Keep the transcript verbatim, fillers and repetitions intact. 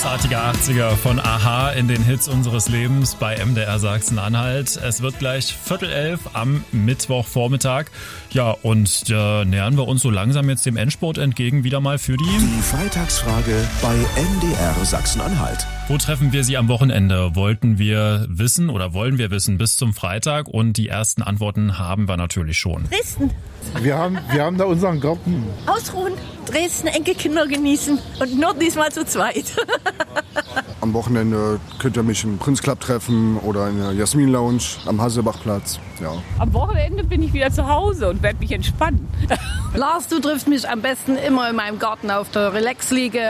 Großartige achtziger von A-ha in den Hits unseres Lebens bei M D R Sachsen-Anhalt. Es wird gleich Viertel elf am Mittwochvormittag. Ja, und äh, nähern wir uns so langsam jetzt dem Endspurt entgegen, wieder mal für die... Die Freitagsfrage bei M D R Sachsen-Anhalt. Wo treffen wir Sie am Wochenende? Wollten wir wissen oder wollen wir wissen bis zum Freitag? Und die ersten Antworten haben wir natürlich schon. Dresden. Wir haben, wir haben da unseren Garten. Ausruhen, Dresden, Enkelkinder genießen und nur diesmal zu zweit. Am Wochenende könnt ihr mich im Prinz Club treffen oder in der Jasmin Lounge am Hasselbachplatz. Ja. Am Wochenende bin ich wieder zu Hause und werde mich entspannen. Lars, du triffst mich am besten immer in meinem Garten auf der Relaxliege